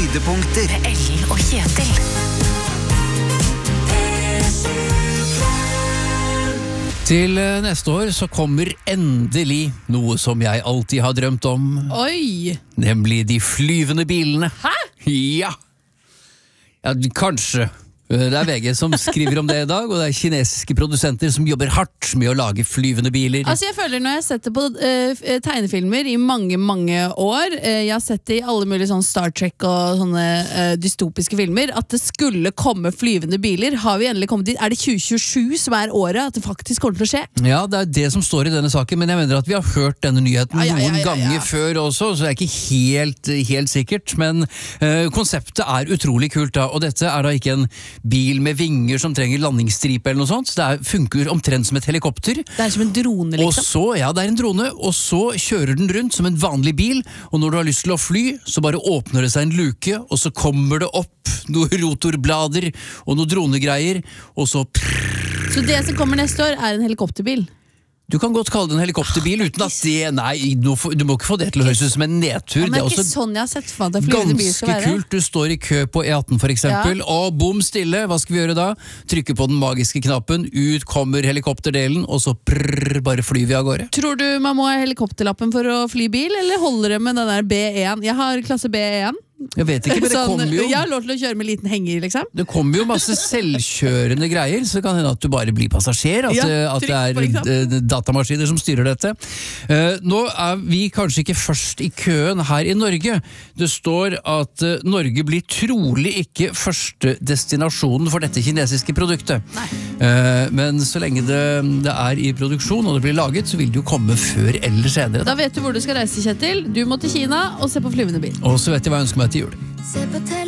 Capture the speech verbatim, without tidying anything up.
Høydepunkter med Ellen og Kjetil. Til neste år så kommer endelig noe som jeg alltid har drømt om. Oi! Nemlig de flyvende bilene. Hæ? Ja. Ja, kanskje. Det er V G som skriver om det i dag, og det er kinesiske produsenter som jobber hardt med å lage flyvende biler. Altså jeg føler Når jeg har sett det på uh, tegnefilmer i mange, mange år, uh, jeg har sett det i alle mulige sånn Star Trek og sånne uh, dystopiske filmer, at det skulle komme flyvende biler. Har vi endelig kommet dit? Er det tjue tjuesju som er året at det faktisk kommer til å skje? Ja, det er det som står i denne saken, men jeg mener at vi har hørt denne nyheten ja, ja, ja, noen ja, ja. ganger før også, så det er ikke helt, helt sikkert, men uh, konseptet er utrolig kult da, og dette er da ikke en bil med vinger som trenger landingsstripe eller noe sånt. Det er, funker omtrent som et helikopter. Det er som en drone, liksom. Og så, ja, det er en drone, og så kjører den rundt som en vanlig bil, og når du har lyst til å fly, så bare åpner det seg en luke, og så kommer det opp noen rotorblader og noen dronegreier, og så prrr. Så det som kommer neste år er en helikopterbil? Du kan godt kalle det en helikopterbil uten at det, nei, du, du må ikke få det til å høres ut som en nedtur. Ja, men det er ikke sånn jeg har sett for meg at det flyvende bil skal være. Ganske kult, du står i kø på E atten for eksempel, ja. Og bom stille, hva skal vi gjøre da? Trykke på den magiske knappen, ut kommer helikopterdelen, og så prrr, bare flyr vi av gårde. Tror du man må ha helikopterlappen for å fly bil, eller holder det med den der B én? Jeg har klasse B én. Jeg vet ikke, men det sånn, kommer jo jeg har lov til å kjøre med liten henger, liksom. Det kommer jo masse selvkjørende greier, så det kan hende at du bare blir passasjer, at, ja, at det er datamaskiner som styrer dette. Uh, nå er vi kanskje ikke først i køen her i Norge. Det står at uh, Norge blir trolig ikke første destinasjonen for dette kinesiske produktet. Uh, men så lenge det, det er i produksjon og det blir laget, så vil det jo komme før eller senere. Da vet du hvor du skal reise, Kjetil. Du må til Kina og se på flyvende bil. Og så vet jeg hva jeg ønsker meg til jul. Se på